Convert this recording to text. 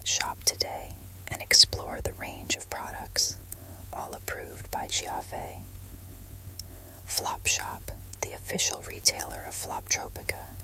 shop today and explore the range of products, all approved by Giaffe. Flop Shop, the official retailer of Floptropica,